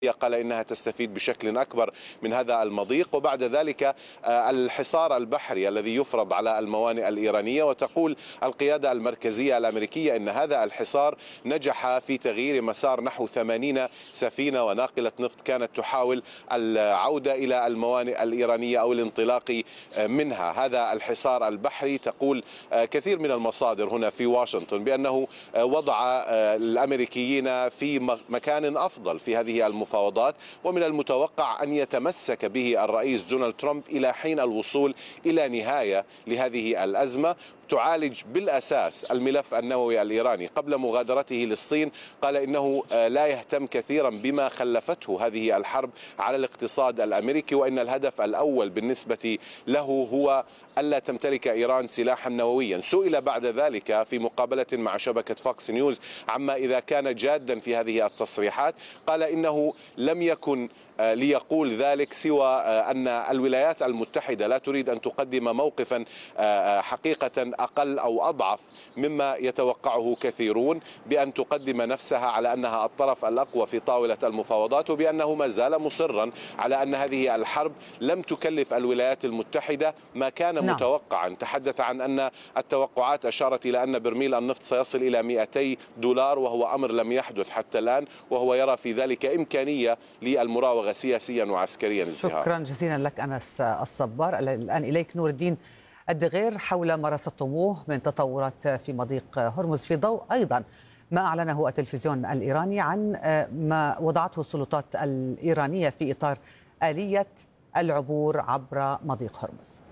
قال إنها تستفيد بشكل أكبر من هذا المضيق. وبعد ذلك الحصار البحري الذي يفرض على الموانئ الإيرانية، وتقول القيادة المركزية الأمريكية إن هذا الحصار نجح في تغيير مسار نحو 80 سفينة وناقلة نفط كانت تحاول العودة إلى الموانئ الإيرانية أو الانطلاق منها. هذا الحصار البحري تقول كثير من المصادر هنا في واشنطن بأنه وضع الأمريكيين في مكان أفضل في هذه المفاوضات، ومن المتوقع أن يتمسك به الرئيس دونالد ترامب إلى حين الوصول إلى نهاية لهذه الأزمة تعالج بالأساس الملف النووي الإيراني. قبل مغادرته للصين قال إنه لا يهتم كثيرا بما خلفته هذه الحرب على الاقتصاد الأمريكي، وإن الهدف الأول بالنسبة له هو ألا تمتلك إيران سلاحا نوويا. سئل بعد ذلك في مقابلة مع شبكة فوكس نيوز عما إذا كان جادا في هذه التصريحات، قال إنه لم يكن ليقول ذلك سوى أن الولايات المتحدة لا تريد أن تقدم موقفا حقيقة أقل أو أضعف مما يتوقعه كثيرون، بأن تقدم نفسها على أنها الطرف الأقوى في طاولة المفاوضات، وبأنه ما زال مصرا على أن هذه الحرب لم تكلف الولايات المتحدة ما كان متوقعا. تحدث عن أن التوقعات أشارت إلى أن برميل النفط سيصل إلى $200، وهو أمر لم يحدث حتى الآن، وهو يرى في ذلك إمكانية للمراوغة سياسيا وعسكريا. شكرا جزيلا لك أنس الصبار. الآن إليك نور الدين الدغير حول ما رصدتموه من تطورات في مضيق هرمز، في ضوء أيضا ما أعلنه التلفزيون الإيراني عن ما وضعته السلطات الإيرانية في إطار آلية العبور عبر مضيق هرمز.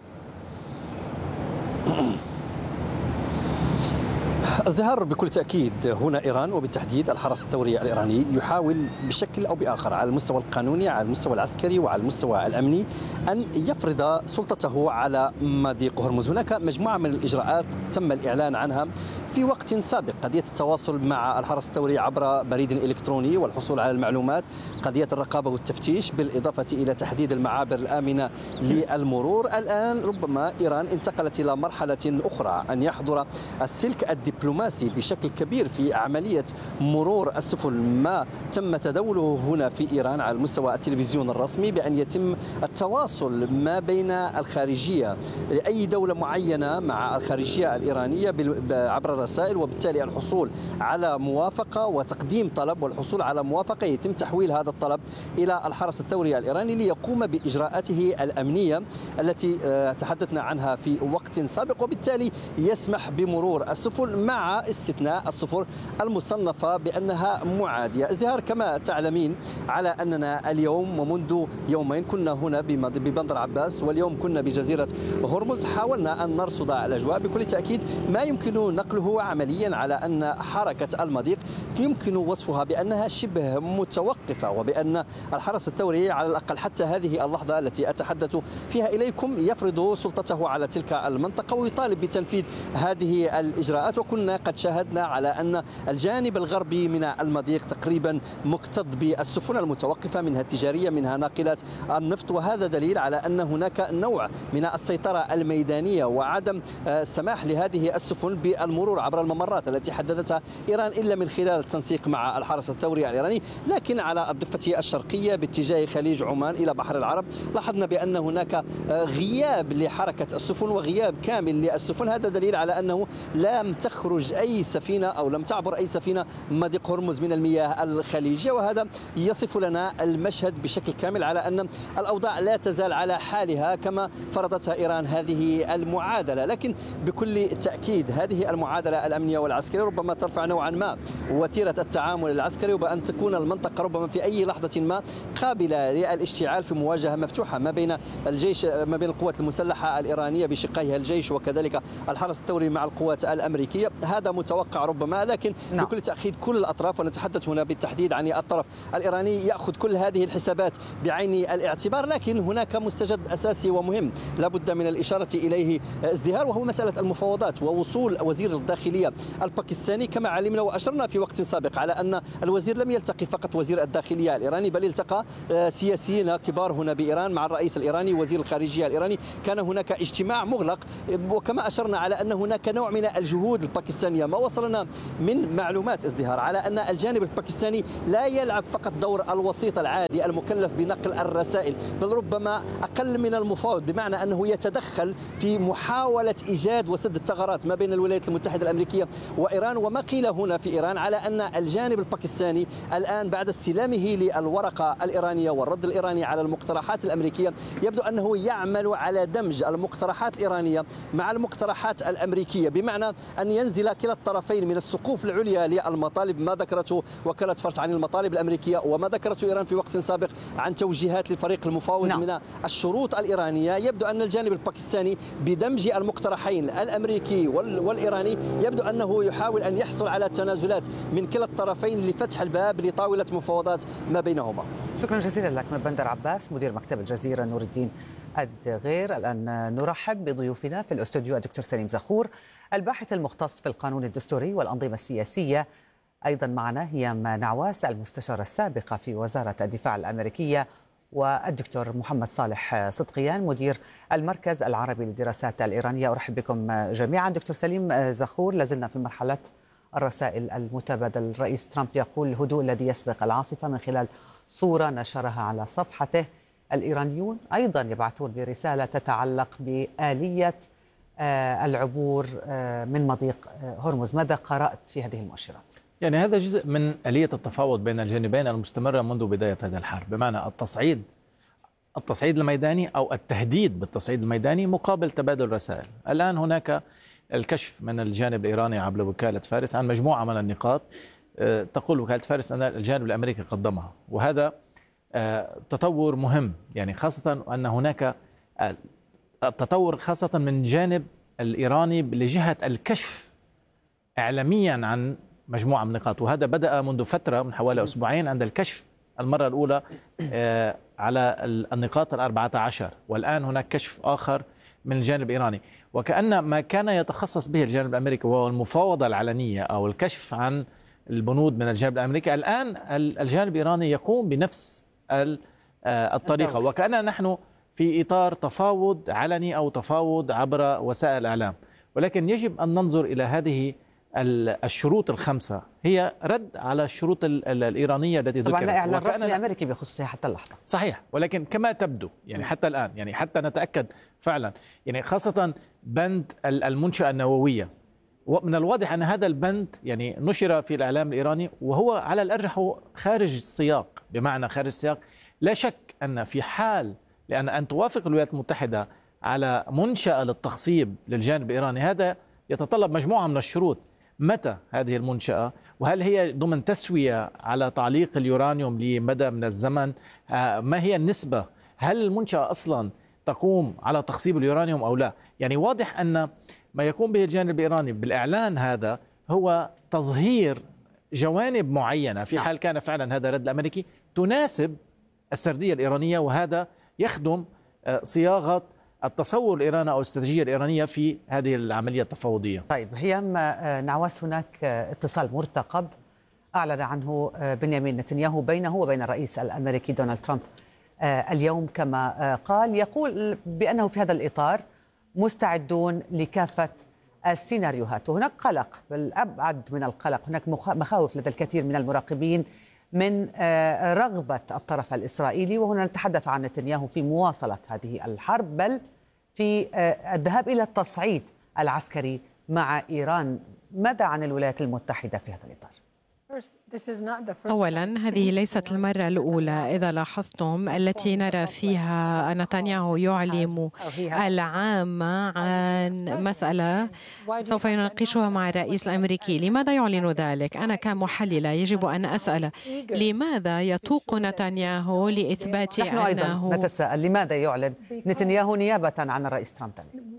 ازدهار بكل تأكيد هنا إيران وبالتحديد الحرس الثوري الإيراني يحاول بشكل أو بآخر على المستوى القانوني، على المستوى العسكري وعلى المستوى الأمني أن يفرض سلطته على مضيق هرمز. هناك مجموعة من الإجراءات تم الإعلان عنها في وقت سابق، قضية التواصل مع الحرس الثوري عبر بريد إلكتروني والحصول على المعلومات، قضية الرقابة والتفتيش، بالإضافة إلى تحديد المعابر الآمنة للمرور. الآن ربما إيران انتقلت إلى مرحلة أخرى، أن يحضر السلك الدبلوماسي بشكل كبير في عملية مرور السفن. ما تم تداوله هنا في إيران على المستوى التلفزيون الرسمي بأن يتم التواصل ما بين الخارجية لأي دولة معينة مع الخارجية الإيرانية عبر الرسائل، وبالتالي الحصول على موافقة وتقديم طلب والحصول على موافقة، يتم تحويل هذا الطلب إلى الحرس الثوري الإيراني ليقوم بإجراءاته الأمنية التي تحدثنا عنها في وقت سابق، وبالتالي يسمح بمرور السفن مع استثناء السفن المصنفة بأنها معادية. ازدهار كما تعلمين على أننا اليوم ومنذ يومين كنا هنا ببندر عباس، واليوم كنا بجزيرة هرمز، حاولنا أن نرصد الأجواء. بكل تأكيد ما يمكن نقله عمليا على أن حركة المضيق يمكن وصفها بأنها شبه متوقفة، وبأن الحرس الثوري على الأقل حتى هذه اللحظة التي أتحدث فيها إليكم يفرض سلطته على تلك المنطقة ويطالب بتنفيذ هذه الإجراءات. وكنا قد شاهدنا على أن الجانب الغربي من المضيق تقريبا مكتظ بالسفن المتوقفة، منها التجارية منها ناقلات النفط، وهذا دليل على أن هناك نوع من السيطرة الميدانية وعدم السماح لهذه السفن بالمرور عبر الممرات التي حددتها إيران إلا من خلال التنسيق مع الحرس الثوري الإيراني. لكن على الضفة الشرقية باتجاه خليج عمان إلى بحر العرب لاحظنا بأن هناك غياب لحركة السفن وغياب كامل للسفن. هذا دليل على أنه لم تخرج أي سفينة أو لم تعبر أي سفينة مضيق هرمز من المياه الخليجية، وهذا يصف لنا المشهد بشكل كامل على أن الأوضاع لا تزال على حالها كما فرضتها إيران هذه المعادلة. لكن بكل تأكيد هذه المعادلة الأمنية والعسكرية ربما ترفع نوعا ما وتيرة التعامل العسكري، وبأن تكون المنطقة ربما في أي لحظة ما قابلة للاشتعال في مواجهة مفتوحة ما بين الجيش، ما بين القوات المسلحة الإيرانية بشقيها الجيش وكذلك الحرس الثوري مع القوات الأمريكية. هذا متوقع ربما، لكن بكل تأكيد كل الأطراف، ونتحدث هنا بالتحديد عن الطرف الإيراني، يأخذ كل هذه الحسابات بعين الاعتبار. لكن هناك مستجد أساسي ومهم لابد من الإشارة إليه ازدهار، وهو مسألة المفاوضات ووصول وزير الداخلية الباكستاني. كما علمنا وأشرنا في وقت سابق على أن الوزير لم يلتقي فقط وزير الداخلية الإيراني، بل التقى سياسيين كبار هنا بإيران مع الرئيس الإيراني وزير الخارجية الإيراني. كان هناك اجتماع مغلق، وكما أشرنا على أن هناك نوع من الجهود الباكستانية الباكستانية ما وصلنا من معلومات ازدهار على أن الجانب الباكستاني لا يلعب فقط دور الوسيط العادي المكلف بنقل الرسائل، بل ربما أقل من المفاوض، بمعنى أنه يتدخل في محاولة إيجاد وسد الثغرات ما بين الولايات المتحدة الأمريكية وإيران. وما قيل هنا في إيران على أن الجانب الباكستاني الآن بعد استلامه للورقة الإيرانية والرد الإيراني على المقترحات الأمريكية يبدو أنه يعمل على دمج المقترحات الإيرانية مع المقترحات الأمريكية، بمعنى أن ينزل كلا الطرفين من السقوف العليا للمطالب، ما ذكرته وكالة فارس عن المطالب الأمريكية وما ذكرته إيران في وقت سابق عن توجيهات لفريق المفاوض من الشروط الإيرانية. يبدو أن الجانب الباكستاني بدمج المقترحين الأمريكي والإيراني يبدو أنه يحاول أن يحصل على تنازلات من كلا الطرفين لفتح الباب لطاولة مفاوضات ما بينهما. شكرا جزيلا لك من بندر عباس مدير مكتب الجزيرة نور الدين الدغير. الآن نرحب بضيوفنا في الاستوديو الدكتور سليم زخور الباحث المختص في القانون الدستوري والأنظمة السياسية، أيضا معنا هيام نعواس المستشارة السابقة في وزارة الدفاع الأمريكية، والدكتور محمد صالح صدقيان مدير المركز العربي للدراسات الإيرانية. أرحب بكم جميعا. دكتور سليم زخور، لازلنا في مرحلة الرسائل المتبادلة. الرئيس ترامب يقول الهدوء الذي يسبق العاصفة من خلال صورة نشرها على صفحته. الإيرانيون أيضا يبعثون برسالة تتعلق بآلية العبور من مضيق هرمز. ماذا قرأت في هذه المؤشرات؟ يعني هذا جزء من آلية التفاوض بين الجانبين المستمرة منذ بداية هذه الحرب، بمعنى التصعيد الميداني أو التهديد بالتصعيد الميداني مقابل تبادل رسائل. الآن هناك الكشف من الجانب الإيراني عبر وكالة فارس عن مجموعة من النقاط تقول وكالة فارس أن الجانب الأمريكي قدمها، وهذا تطور مهم، يعني خاصة أن هناك التطور خاصة من جانب الإيراني لجهة الكشف إعلاميا عن مجموعة من النقاط، وهذا بدأ منذ فترة من حوالي أسبوعين عند الكشف المرة الأولى على النقاط 14، والآن هناك كشف آخر من الجانب الإيراني، وكأن ما كان يتخصص به الجانب الأمريكي وهو المفاوضة العلنية أو الكشف عن البنود من الجانب الأمريكي، الآن الجانب الإيراني يقوم بنفس الطريقة، وكأننا نحن في إطار تفاوض علني أو تفاوض عبر وسائل الإعلام. ولكن يجب أن ننظر إلى هذه الشروط الخمسة، هي رد على الشروط الإيرانية التي ذكرت. طبعا لا إعلان رسمي أمريكي بخصوصها حتى اللحظة. صحيح، ولكن كما تبدو يعني حتى الآن، يعني حتى نتأكد فعلا، يعني خاصة بند المنشأة النووية، ومن الواضح أن هذا البند يعني نشر في الإعلام الإيراني وهو على الأرجح هو خارج السياق، بمعنى خارج السياق. لا شك أن في حال أن توافق الولايات المتحدة على منشأة للتخصيب للجانب الإيراني، هذا يتطلب مجموعة من الشروط. متى هذه المنشأة؟ وهل هي ضمن تسوية على تعليق اليورانيوم لمدى من الزمن؟ ما هي النسبة؟ هل المنشأة أصلا تقوم على تخصيب اليورانيوم أو لا؟ يعني واضح أن ما يقوم به الجانب الإيراني بالإعلان هذا هو تظهير جوانب معينة في حال كان فعلا هذا رد الأمريكي تناسب السردية الإيرانية، وهذا يخدم صياغة التصور الإيراني أو الاستراتيجية الإيرانية في هذه العملية التفاوضية. طيب هيام نعواس، هناك اتصال مرتقب أعلن عنه بنيامين نتنياهو بينه وبين الرئيس الأمريكي دونالد ترامب اليوم، كما قال يقول بأنه في هذا الإطار مستعدون لكافة السيناريوهات. وهناك قلق، بل أبعد من القلق، هناك مخاوف لدى الكثير من المراقبين من رغبة الطرف الإسرائيلي، وهنا نتحدث عن نتنياهو في مواصلة هذه الحرب، بل في الذهاب إلى التصعيد العسكري مع إيران. ماذا عن الولايات المتحدة في هذا الإطار؟ أولا، هذه ليست المرة الأولى إذا لاحظتم التي نرى فيها نتنياهو يعلم العامة عن مسألة سوف يناقشها مع الرئيس الأمريكي. لماذا يعلن ذلك؟ أنا كمحللة يجب أن أسأل لماذا يتوق نتنياهو لإثبات نحن أيضا نتساءل لماذا يعلن نتنياهو نيابة عن الرئيس ترامب.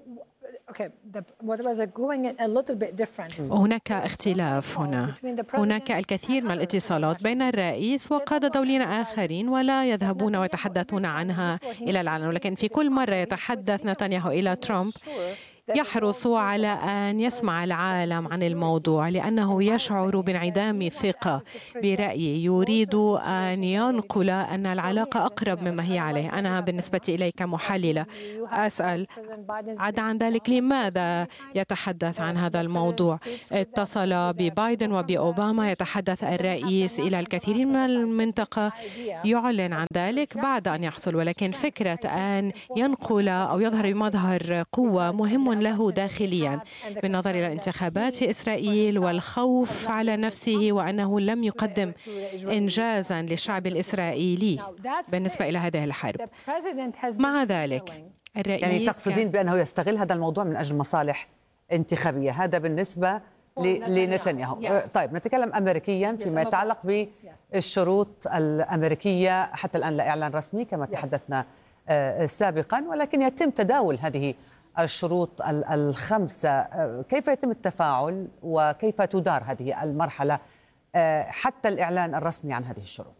هناك اختلاف هنا، هناك الكثير من الاتصالات بين الرئيس وقادة دوليين آخرين ولا يذهبون ويتحدثون عنها إلى العلن، ولكن في كل مرة يتحدث نتنياهو إلى ترامب يحرص على أن يسمع العالم عن الموضوع لأنه يشعر بانعدام ثقة برأيي، يريد أن ينقل أن العلاقة أقرب مما هي عليه. أنا بالنسبة إلي كمحللة أسأل عدا عن ذلك لماذا يتحدث عن هذا الموضوع؟ اتصل ببايدن وبأوباما، يتحدث الرئيس إلى الكثيرين من المنطقة، يعلن عن ذلك بعد أن يحصل، ولكن فكرة أن ينقل أو يظهر بمظهر قوة مهم له داخليا بالنظر إلى الانتخابات في إسرائيل والخوف على نفسه وأنه لم يقدم إنجازا للشعب الإسرائيلي بالنسبة إلى هذه الحرب. مع ذلك الرئيس يعني تقصدين بأنه يستغل هذا الموضوع من أجل مصالح انتخابية، هذا بالنسبة لنتنياهو. طيب نتكلم أمريكيا فيما يتعلق بالشروط الأمريكية، حتى الآن لا إعلان رسمي كما تحدثنا سابقا، ولكن يتم تداول هذه الشروط الخمسة. كيف يتم التفاعل وكيف تدار هذه المرحلة حتى الإعلان الرسمي عن هذه الشروط؟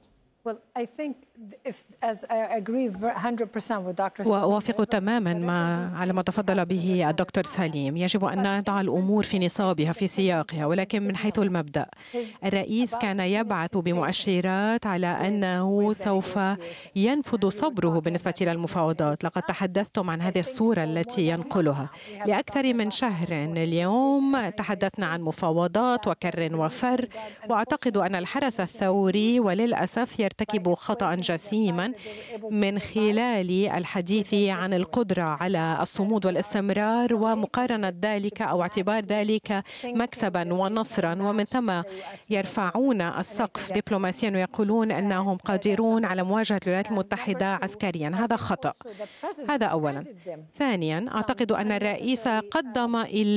وأوافق تماما على ما تفضل به الدكتور سليم. يجب أن نضع الأمور في نصابها في سياقها، ولكن من حيث المبدأ الرئيس كان يبعث بمؤشرات على أنه سوف ينفذ صبره بالنسبة إلى المفاوضات. لقد تحدثتم عن هذه الصورة التي ينقلها لأكثر من شهر. اليوم تحدثنا عن مفاوضات وكر وفر، وأعتقد أن الحرس الثوري وللأسف يرتكب خطأ جسيما من خلال الحديث عن القدرة على الصمود والاستمرار ومقارنة ذلك أو اعتبار ذلك مكسبا ونصرا، ومن ثم يرفعون السقف دبلوماسيا ويقولون أنهم قادرون على مواجهة الولايات المتحدة عسكريا. هذا خطأ. هذا أولا. ثانيا أعتقد أن الرئيس قدم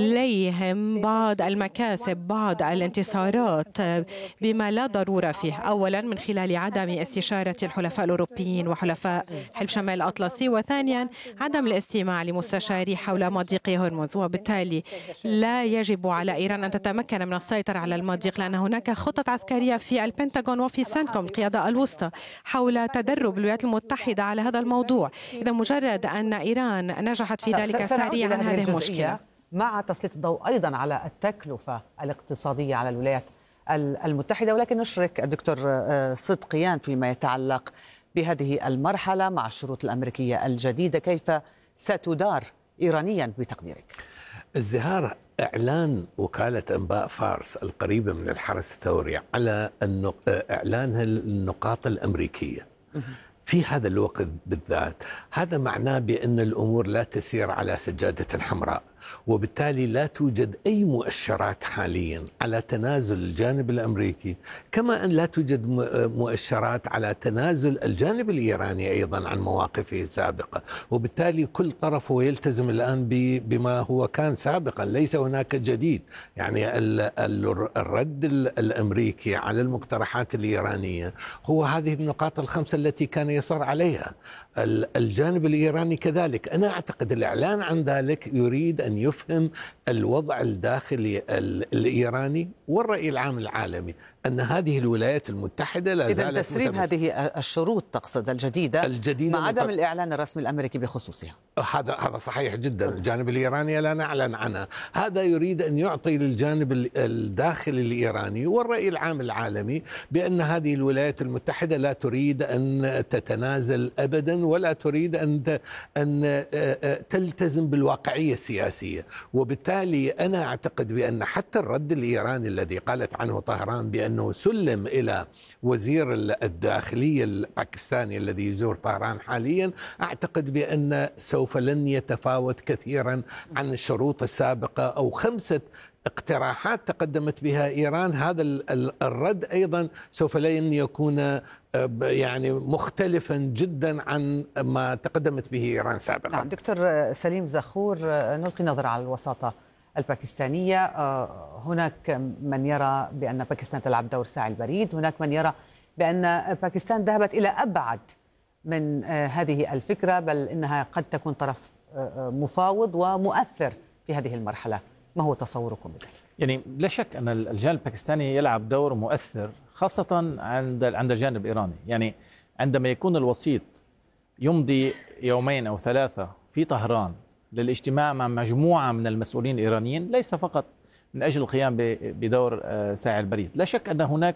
إليهم بعض المكاسب، بعض الانتصارات بما لا ضرورة فيه. أولا من خلال عدم استشارة الحلفاء الأوروبيين وحلفاء حلف شمال الأطلسي، وثانيا عدم الاستماع لمستشاري حول مضيق هرمز. وبالتالي لا يجب على إيران أن تتمكن من السيطرة على المضيق، لأن هناك خطط عسكرية في البنتاغون وفي سانكوم القيادة الوسطى حول تدرب الولايات المتحدة على هذا الموضوع. إذا مجرد أن إيران نجحت في ذلك سريعا هذه المشكلة. مع تسليط الضوء أيضا على التكلفة الاقتصادية على الولايات المتحدة، ولكن نشرك الدكتور صدقيان فيما يتعلق بهذه المرحلة مع الشروط الأمريكية الجديدة، كيف ستدار إيرانيا بتقديرك؟ ازدهار إعلان وكالة أنباء فارس القريبة من الحرس الثوري على إعلانها النقاط الأمريكية في هذا الوقت بالذات، هذا معناه بأن الأمور لا تسير على سجادة حمراء، وبالتالي لا توجد أي مؤشرات حاليا على تنازل الجانب الأمريكي، كما أن لا توجد مؤشرات على تنازل الجانب الإيراني أيضا عن مواقفه السابقة. وبالتالي كل طرف يلتزم الآن بما هو كان سابقا، ليس هناك جديد. يعني الرد الأمريكي على المقترحات الإيرانية هو هذه النقاط الخمسة التي كان يصر عليها. الجانب الإيراني كذلك. أنا أعتقد الإعلان عن ذلك يريد أن يفهم الوضع الداخلي الإيراني والرأي العام العالمي أن هذه الولايات المتحدة لا زالت إذن تسريب هذه الشروط تقصد الجديدة مع عدم الإعلان الرسمي الأمريكي بخصوصها. هذا صحيح جدا. الجانب الإيراني لا نعلن عنها. هذا يريد أن يعطي للجانب الداخلي الإيراني والرأي العام العالمي بأن هذه الولايات المتحدة لا تريد أن تتنازل أبدا، ولا تريد أن تلتزم بالواقعية السياسية. وبالتالي أنا أعتقد بأن حتى الرد الإيراني الذي قالت عنه طهران بأنه سلم إلى وزير الداخلية الباكستاني الذي يزور طهران حاليا، أعتقد بأن سوف لن يتفاوت كثيرا عن الشروط السابقة أو 5 اقتراحات تقدمت بها إيران. هذا الرد أيضا سوف لن يكون يعني مختلفا جدا عن ما تقدمت به إيران سابقا. نعم دكتور سليم زخور، نلقي نظرة على الوساطة الباكستانية. هناك من يرى بأن باكستان تلعب دور ساعي البريد، هناك من يرى بأن باكستان ذهبت إلى أبعد من هذه الفكرة، بل إنها قد تكون طرف مفاوض ومؤثر في هذه المرحلة. ما هو تصوركم بذلك؟ يعني لا شك أن الجانب الباكستاني يلعب دور مؤثر، خاصة عند الجانب الإيراني. يعني عندما يكون الوسيط يمضي 2 أو 3 في طهران للاجتماع مع مجموعة من المسؤولين الإيرانيين، ليس فقط من أجل القيام بدور ساعي البريد. لا شك أن هناك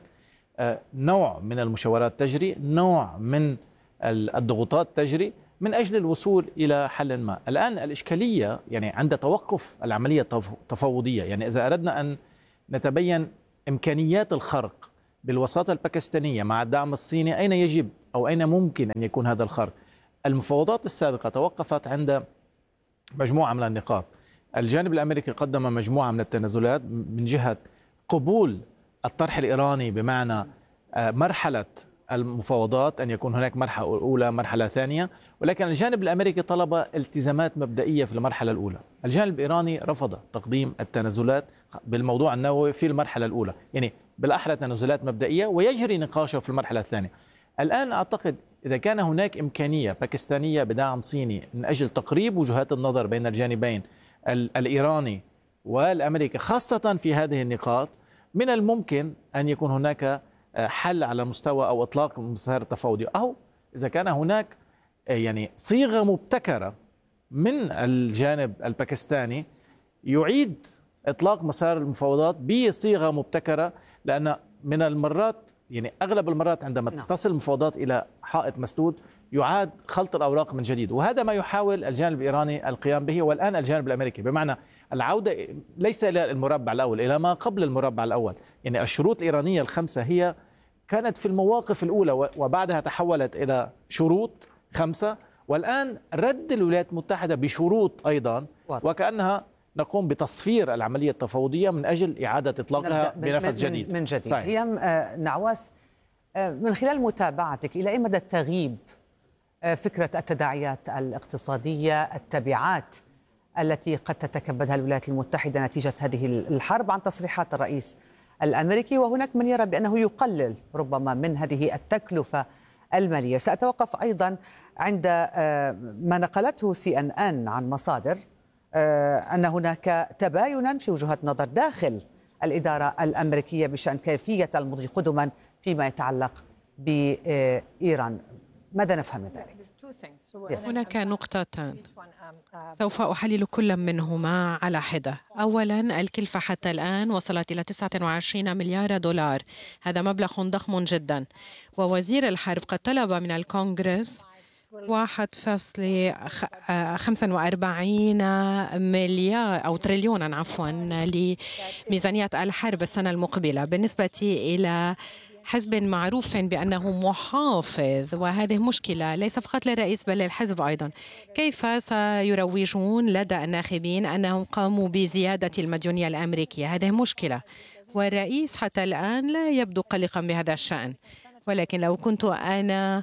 نوع من المشاورات تجري، نوع من الضغوطات تجري من أجل الوصول إلى حل ما. الآن الإشكالية يعني عند توقف العملية التفاوضية، يعني إذا أردنا أن نتبين إمكانيات الخرق بالوساطة الباكستانية مع الدعم الصيني، أين يجب أو أين ممكن أن يكون هذا الخرق؟ المفاوضات السابقة توقفت عند مجموعة من النقاط. الجانب الأمريكي قدم مجموعة من التنازلات من جهة قبول الطرح الإيراني، بمعنى مرحلة المفاوضات أن يكون هناك مرحلة أولى مرحلة ثانية، ولكن الجانب الأمريكي طلب التزامات مبدئية في المرحلة الأولى. الجانب الإيراني رفض تقديم التنازلات بالموضوع النووي في المرحلة الأولى، يعني بالأحرى تنازلات مبدئية، ويجري نقاشه في المرحلة الثانية. الآن أعتقد إذا كان هناك إمكانية باكستانية بدعم صيني من أجل تقريب وجهات النظر بين الجانبين الإيراني والأمريكي خاصة في هذه النقاط، من الممكن أن يكون هناك حل على مستوى أو إطلاق مسار التفاوضي، أو إذا كان هناك يعني صيغة مبتكرة من الجانب الباكستاني يعيد إطلاق مسار المفاوضات بصيغة مبتكرة. لأن من المرات يعني أغلب المرات عندما تصل المفاوضات إلى حائط مسدود يعاد خلط الأوراق من جديد، وهذا ما يحاول الجانب الإيراني القيام به، والآن الجانب الأمريكي، بمعنى العودة ليس إلى المربع الأول، إلى ما قبل المربع الأول. يعني الشروط الإيرانية الخمسة هي كانت في المواقف الأولى، وبعدها تحولت إلى شروط 5، والآن رد الولايات المتحدة بشروط أيضا، وكأنها نقوم بتصفير العملية التفاوضية من أجل إعادة إطلاقها بنفس جديد. من جديد. هيام نعواس، من خلال متابعتك إلى أي مدى تغيب فكرة التداعيات الاقتصادية، التبعات التي قد تتكبدها الولايات المتحدة نتيجة هذه الحرب عن تصريحات الرئيس الأمريكي؟ وهناك من يرى بأنه يقلل ربما من هذه التكلفة المالية. سأتوقف أيضا عند ما نقلته CNN عن مصادر أن هناك تباينا في وجهات نظر داخل الإدارة الأمريكية بشأن كيفية المضي قدما فيما يتعلق بإيران. ماذا نفهم من ذلك؟ هناك نقطتان سوف أحلل كل منهما على حدة. أولا، الكلفة حتى الآن وصلت إلى 29 مليار دولار، هذا مبلغ ضخم جدا، ووزير الحرب قد طلب من الكونغرس 1.45 مليار أو تريليونا لميزانية الحرب السنة المقبلة، بالنسبة إلى حزب معروف بأنه محافظ، وهذه مشكلة ليس فقط للرئيس بل للحزب أيضا. كيف سيروجون لدى الناخبين أنهم قاموا بزيادة المديونية الأمريكية؟ هذه مشكلة، والرئيس حتى الآن لا يبدو قلقا بهذا الشأن. ولكن لو كنت أنا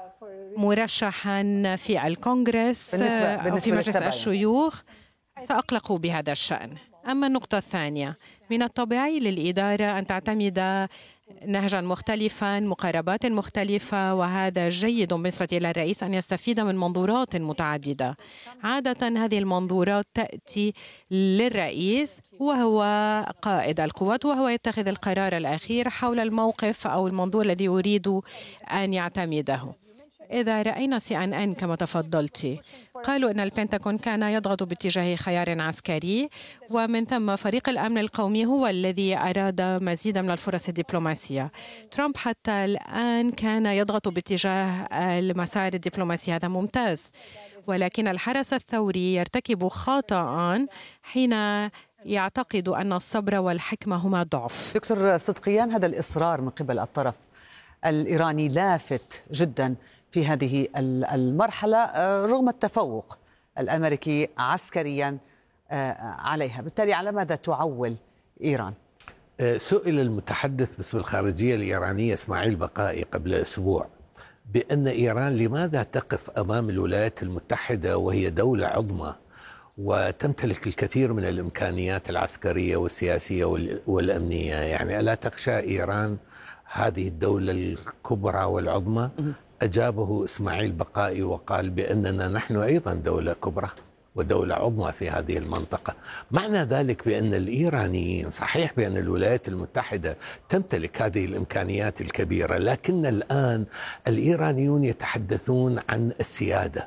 مرشحا في الكونغرس أو في مجلس الشيوخ سأقلق بهذا الشأن. أما النقطة الثانية، من الطبيعي للإدارة أن تعتمد نهجا مختلفا، مقاربات مختلفة، وهذا جيد بالنسبة إلى الرئيس أن يستفيد من منظورات متعددة. عادة هذه المنظورات تأتي للرئيس وهو قائد القوات، وهو يتخذ القرار الأخير حول الموقف أو المنظور الذي يريد أن يعتمده. إذا رأينا CNN كما تفضلت، قالوا أن البنتاغون كان يضغط باتجاه خيار عسكري، ومن ثم فريق الأمن القومي هو الذي أراد مزيدا من الفرص الدبلوماسية. ترامب حتى الآن كان يضغط باتجاه المسار الدبلوماسي، هذا ممتاز، ولكن الحرس الثوري يرتكب خطأ حين يعتقد أن الصبر والحكمة هما ضعف. دكتور صدقيان، هذا الإصرار من قبل الطرف الإيراني لافت جدا في هذه المرحلة رغم التفوق الأمريكي عسكريا عليها، بالتالي على ماذا تعول إيران؟ سئل المتحدث باسم الخارجية الإيرانية إسماعيل بقائي قبل أسبوع بأن إيران لماذا تقف أمام الولايات المتحدة وهي دولة عظمى وتمتلك الكثير من الإمكانيات العسكرية والسياسية والأمنية، يعني ألا تخشى إيران هذه الدولة الكبرى والعظمى؟ أجابه إسماعيل بقائي وقال بأننا نحن أيضا دولة كبرى ودولة عظمى في هذه المنطقة. معنى ذلك بأن الإيرانيين، صحيح بأن الولايات المتحدة تمتلك هذه الإمكانيات الكبيرة، لكن الآن الإيرانيون يتحدثون عن السيادة،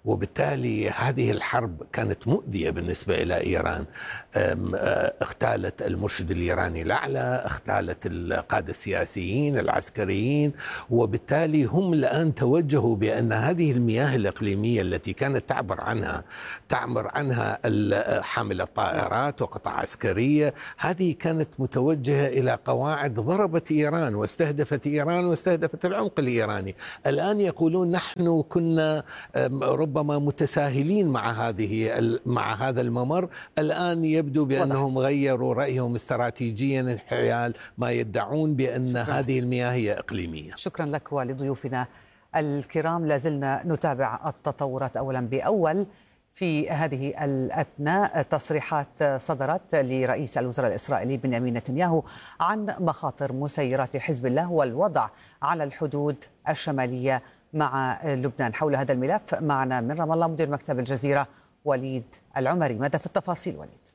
وبالتالي هذه الحرب كانت مؤذية بالنسبة إلى إيران. اغتالت المرشد الإيراني الأعلى، اغتالت القادة السياسيين العسكريين، وبالتالي هم الآن توجهوا بأن هذه المياه الإقليمية التي كانت تعبر عنها حامل الطائرات وقطع عسكرية، هذه كانت متوجهة إلى قواعد ضربت إيران واستهدفت إيران واستهدفت العمق الإيراني. الآن يقولون نحن كنا ربما متساهلين مع هذا الممر، الآن يبدو بأنهم غيروا رأيهم استراتيجيا حيال ما يدعون بأن هذه المياه هي إقليمية. شكرا لك ولضيوفنا الكرام. لازلنا نتابع التطورات أولا بأول. في هذه الأثناء تصريحات صدرت لرئيس الوزراء الإسرائيلي بنيامين نتنياهو عن مخاطر مسيرات حزب الله والوضع على الحدود الشمالية مع لبنان. حول هذا الملف معنا من رام الله مدير مكتب الجزيرة وليد العمري. ماذا في التفاصيل وليد؟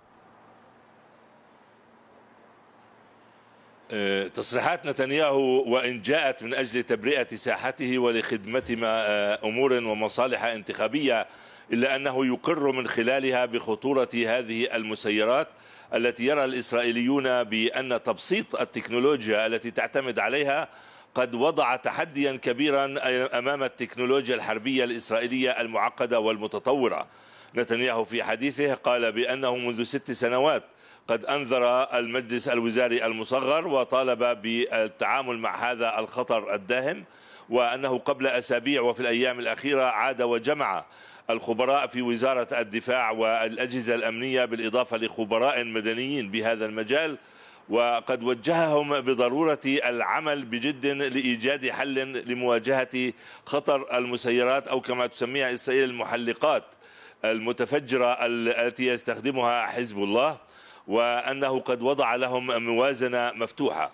تصريحات نتنياهو وإن جاءت من أجل تبرئة ساحته ولخدمة أمور ومصالح انتخابية، إلا أنه يقر من خلالها بخطورة هذه المسيرات التي يرى الإسرائيليون بأن تبسيط التكنولوجيا التي تعتمد عليها قد وضع تحديا كبيرا أمام التكنولوجيا الحربية الإسرائيلية المعقدة والمتطورة. نتنياهو في حديثه قال بأنه منذ 6 سنوات قد أنذر المجلس الوزاري المصغر وطالب بالتعامل مع هذا الخطر الداهم، وأنه قبل أسابيع وفي الأيام الأخيرة عاد وجمع الخبراء في وزارة الدفاع والأجهزة الأمنية بالإضافة لخبراء مدنيين بهذا المجال، وقد وجههم بضرورة العمل بجد لإيجاد حل لمواجهة خطر المسيرات أو كما تسميها إسرائيل المحلقات المتفجرة التي يستخدمها حزب الله، وأنه قد وضع لهم موازنة مفتوحة.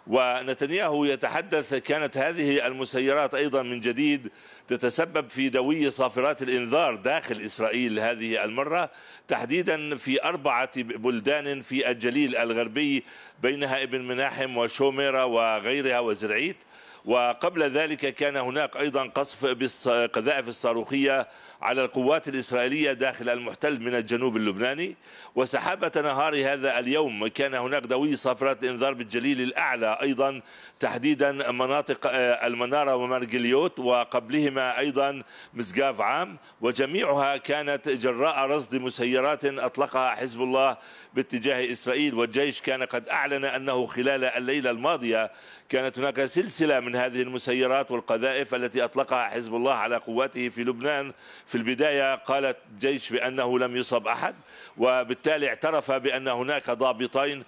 ونتنياهو يتحدث كانت هذه المسيرات أيضا من جديد تتسبب في دوي صافرات الإنذار داخل إسرائيل هذه المرة، تحديدا في 4 بلدان في الجليل الغربي بينها ابن مناحم وشوميرة وغيرها وزرعيت. وقبل ذلك كان هناك أيضا قصف بالقذائف الصاروخية على القوات الإسرائيلية داخل المحتل من الجنوب اللبناني. وسحابة نهار هذا اليوم كان هناك دوي صافرات إنذار بالجليل الأعلى أيضا، تحديدا مناطق المنارة ومرجليوت، وقبلهما أيضا مسقاف عام، وجميعها كانت جراء رصد مسيرات أطلقها حزب الله باتجاه إسرائيل. والجيش كان قد أعلن أنه خلال الليلة الماضية كانت هناك سلسلة من هذه المسيرات والقذائف التي أطلقها حزب الله على قواته في لبنان. في البداية قالت الجيش بأنه لم يصب أحد، وبالتالي اعترف بأن هناك ضابطين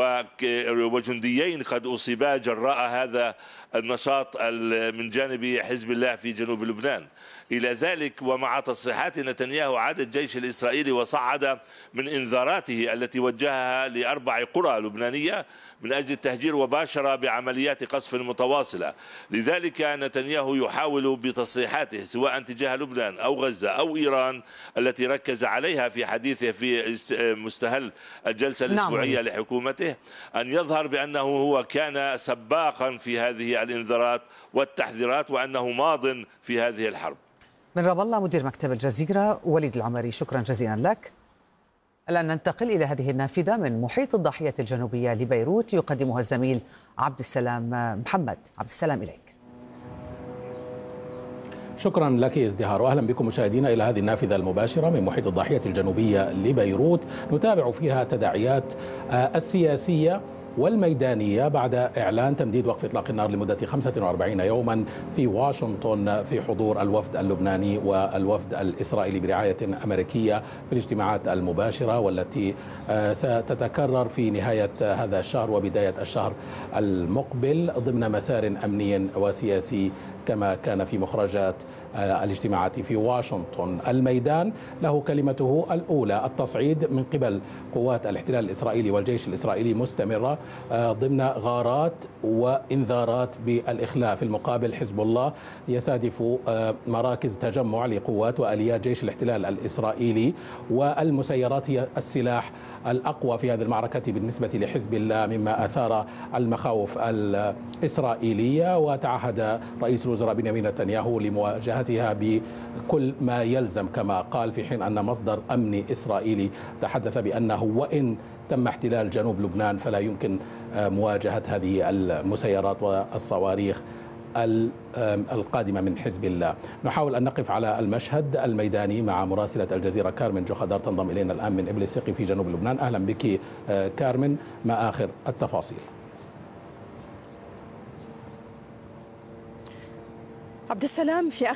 وجنديين قد أصيبا جراء هذا النشاط من جانب حزب الله في جنوب لبنان. إلى ذلك ومع تصريحات نتنياهو عاد الجيش الإسرائيلي وصعد من إنذاراته التي وجهها ل4 قرى لبنانية من أجل التهجير، وباشر بعمليات قصف متواصلة. لذلك نتنياهو يحاول بتصريحاته سواء تجاه لبنان أو غزة أو إيران التي ركز عليها في حديثه في مستهل الجلسة الأسبوعية لحكومته أن يظهر بأنه هو كان سباقا في هذه الإنذارات والتحذيرات وأنه ماض في هذه الحرب. من رام الله مدير مكتب الجزيرة وليد العمري، شكرا جزيلا لك. الآن ننتقل إلى هذه النافذة من محيط الضاحية الجنوبية لبيروت، يقدمها الزميل عبد السلام محمد. عبد السلام إليك. شكرا لك ازدهار، واهلا بكم مشاهدينا الى هذه النافذه المباشره من محيط الضاحيه الجنوبيه لبيروت، نتابع فيها تداعيات السياسيه والميدانية بعد إعلان تمديد وقف إطلاق النار لمدة 45 يوما في واشنطن في حضور الوفد اللبناني والوفد الإسرائيلي برعاية أمريكية في الاجتماعات المباشرة والتي ستتكرر في نهاية هذا الشهر وبداية الشهر المقبل ضمن مسار أمني وسياسي كما كان في مخرجات الاجتماعات في واشنطن. الميدان له كلمته الأولى، التصعيد من قبل قوات الاحتلال الإسرائيلي والجيش الإسرائيلي مستمرة ضمن غارات وإنذارات بالإخلاء. في المقابل حزب الله يستهدف مراكز تجمع لقوات وآليات جيش الاحتلال الإسرائيلي، والمسيرات هي السلاح الأقوى في هذه المعركة بالنسبة لحزب الله، مما أثار المخاوف الإسرائيلية. وتعهد رئيس الوزراء الوزراء بنيامين نتنياهو لمواجهتها بكل ما يلزم كما قال، في حين أن مصدر أمني إسرائيلي تحدث بأنه وإن تم احتلال جنوب لبنان فلا يمكن مواجهة هذه المسيرات والصواريخ القادمة من حزب الله. نحاول أن نقف على المشهد الميداني مع مراسلة الجزيرة كارمن جوخدار تنضم إلينا الآن من إبليسيقي في جنوب لبنان. أهلا بك كارمن، ما آخر التفاصيل؟ عبد السلام، في